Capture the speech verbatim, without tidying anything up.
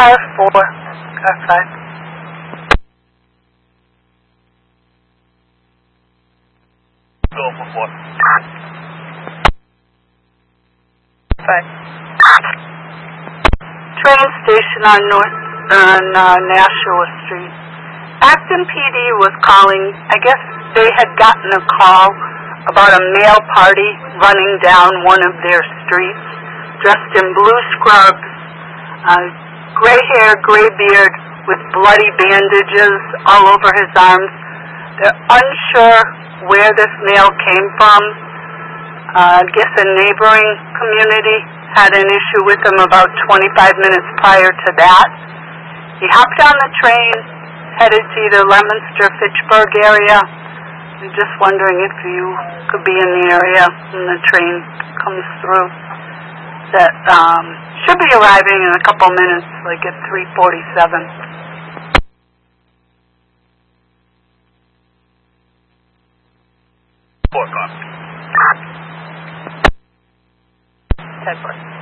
Car four. Car five. Go for four. Five. Train station on North on uh, Nashua Street. Acton P D was calling. I guess they had gotten a call about a male party running down one of their streets, dressed in blue scrubs, uh, gray hair, gray beard, with bloody bandages all over his arms. They're unsure where this male came from. Uh, I guess a neighboring community had an issue with him about twenty-five minutes prior to that. He hopped on the train, headed to either Leominster, Fitchburg area. I'm just wondering if you could be in the area when the train comes through. That um, should be arriving in a couple minutes, like at three forty-seven. Four o'clock. Ten